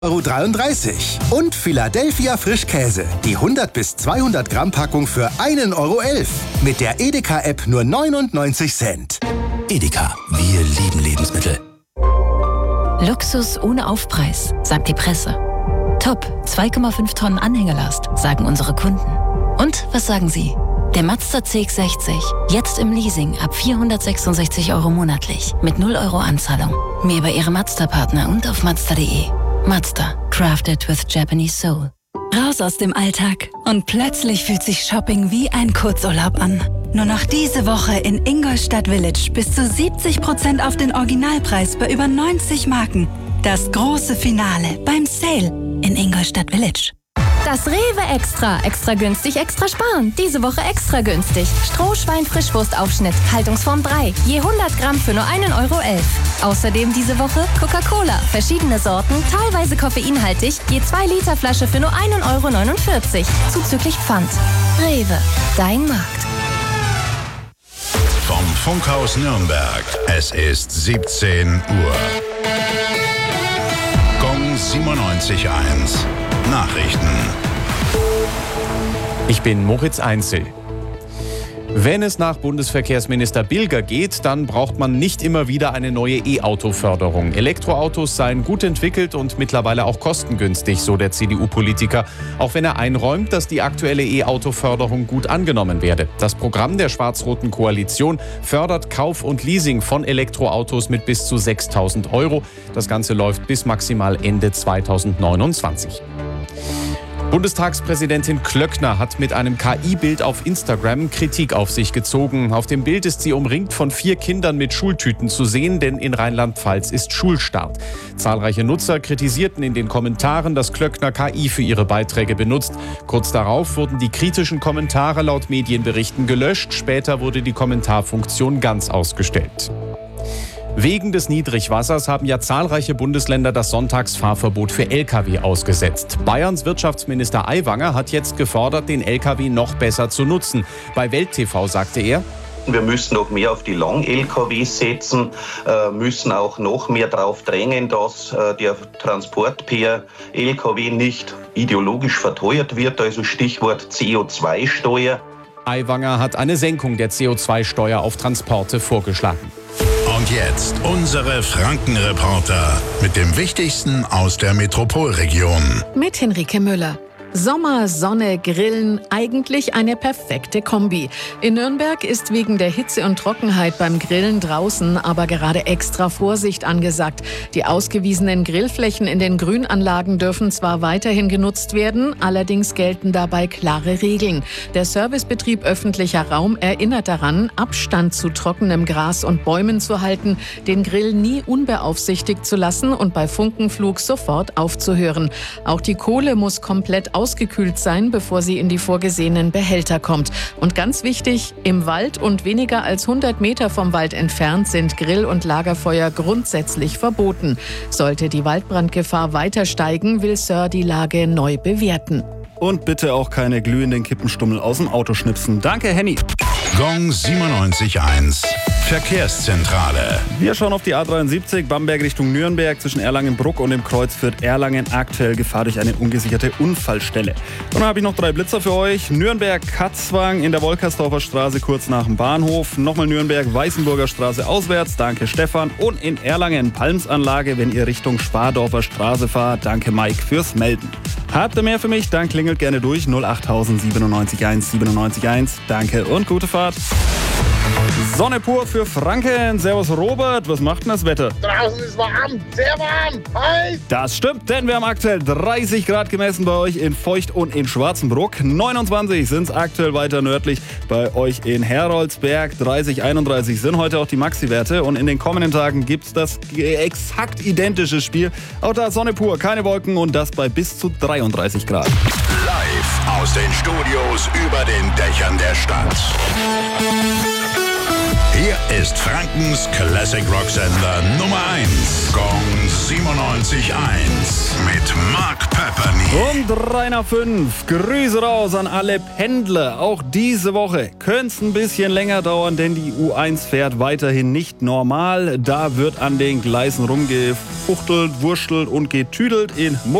1,33 € und Philadelphia Frischkäse, die 100 bis 200 Gramm Packung für 1,11 €. Mit der Edeka-App nur 99 Cent. Edeka, wir lieben Lebensmittel. Luxus ohne Aufpreis, sagt die Presse. Top, 2,5 Tonnen Anhängelast, sagen unsere Kunden. Und was sagen Sie? Der Mazda CX-60, jetzt im Leasing ab 466 € monatlich, mit 0 € Anzahlung. Mehr über Ihre Mazda-Partner und auf Mazda.de. Mazda, crafted with Japanese soul. Raus aus dem Alltag und plötzlich fühlt sich Shopping wie ein Kurzurlaub an. Nur noch diese Woche in Ingolstadt Village bis zu 70% auf den Originalpreis bei über 90 Marken. Das große Finale beim Sale in Ingolstadt Village. Das Rewe Extra. Extra günstig, extra sparen. Diese Woche extra günstig. Strohschwein-Frischwurstaufschnitt, Haltungsform 3. Je 100 Gramm für nur 1,11 €. Außerdem diese Woche Coca-Cola. Verschiedene Sorten, teilweise koffeinhaltig. Je 2 Liter Flasche für nur 1,49 €. Zuzüglich Pfand. Rewe. Dein Markt. Vom Funkhaus Nürnberg. Es ist 17 Uhr. Gong 97.1. Nachrichten. Ich bin Moritz Einzel. Wenn es nach Bundesverkehrsminister Bilger geht, dann braucht man nicht immer wieder eine neue E-Auto-Förderung. Elektroautos seien gut entwickelt und mittlerweile auch kostengünstig, so der CDU-Politiker. Auch wenn er einräumt, dass die aktuelle E-Auto-Förderung gut angenommen werde. Das Programm der schwarz-roten Koalition fördert Kauf und Leasing von Elektroautos mit bis zu 6.000 €. Das Ganze läuft bis maximal Ende 2029. Bundestagspräsidentin Klöckner hat mit einem KI-Bild auf Instagram Kritik auf sich gezogen. Auf dem Bild ist sie umringt von 4 Kindern mit Schultüten zu sehen, denn in Rheinland-Pfalz ist Schulstart. Zahlreiche Nutzer kritisierten in den Kommentaren, dass Klöckner KI für ihre Beiträge benutzt. Kurz darauf wurden die kritischen Kommentare laut Medienberichten gelöscht. Später wurde die Kommentarfunktion ganz ausgestellt. Wegen des Niedrigwassers haben ja zahlreiche Bundesländer das Sonntagsfahrverbot für Lkw ausgesetzt. Bayerns Wirtschaftsminister Aiwanger hat jetzt gefordert, den Lkw noch besser zu nutzen. Bei Welt TV sagte er: Wir müssen noch mehr auf die Lang-LKWs setzen, müssen auch noch mehr darauf drängen, dass der Transport per Lkw nicht ideologisch verteuert wird, also Stichwort CO2-Steuer. Aiwanger hat eine Senkung der CO2-Steuer auf Transporte vorgeschlagen. Und jetzt unsere Franken-Reporter mit dem Wichtigsten aus der Metropolregion. Mit Henrike Müller. Sommer, Sonne, Grillen, eigentlich eine perfekte Kombi. In Nürnberg ist wegen der Hitze und Trockenheit beim Grillen draußen aber gerade extra Vorsicht angesagt. Die ausgewiesenen Grillflächen in den Grünanlagen dürfen zwar weiterhin genutzt werden, allerdings gelten dabei klare Regeln. Der Servicebetrieb öffentlicher Raum erinnert daran, Abstand zu trockenem Gras und Bäumen zu halten, den Grill nie unbeaufsichtigt zu lassen und bei Funkenflug sofort aufzuhören. Auch die Kohle muss komplett ausgekühlt sein, bevor sie in die vorgesehenen Behälter kommt. Und ganz wichtig, im Wald und weniger als 100 Meter vom Wald entfernt sind Grill- und Lagerfeuer grundsätzlich verboten. Sollte die Waldbrandgefahr weiter steigen, will Sir die Lage neu bewerten. Und bitte auch keine glühenden Kippenstummel aus dem Auto schnipsen. Danke, Henny. Gong 97.1. Verkehrszentrale. Wir schauen auf die A73 Bamberg Richtung Nürnberg zwischen Erlangen-Bruck und dem Kreuz Fürth-Erlangen. Aktuell Gefahr durch eine ungesicherte Unfallstelle. Und dann habe ich noch 3 Blitzer für euch. Nürnberg-Katzwang in der Wolkersdorfer Straße kurz nach dem Bahnhof. Nochmal Nürnberg-Weißenburger Straße auswärts. Danke, Stefan. Und in Erlangen Palmsanlage, wenn ihr Richtung Spardorfer Straße fahrt. Danke, Mike, fürs Melden. Habt ihr mehr für mich? Dann klingelt gerne durch 08000 97 1. Danke und gute Fahrt. Sonne pur für Franken. Servus Robert, was macht denn das Wetter? Draußen ist warm, sehr warm, heiß. Das stimmt, denn wir haben aktuell 30 Grad gemessen bei euch in Feucht und in Schwarzenbruck. 29 sind es aktuell weiter nördlich bei euch in Heroldsberg. 30, 31 sind heute auch die Maxi-Werte. Und in den kommenden Tagen gibt es das exakt identische Spiel. Auch da Sonne pur, keine Wolken und das bei bis zu 33 Grad. Live aus den Studios über den Dächern der Stadt. Hier ist Frankens Classic Rock Sender Nummer 1. Gong 97.1 mit Mark Pepperny. Um 3:05. Grüße raus an alle Pendler. Auch diese Woche könnte es ein bisschen länger dauern, denn die U1 fährt weiterhin nicht normal. Da wird an den Gleisen rumgefuchtelt, wurstelt und getüdelt. In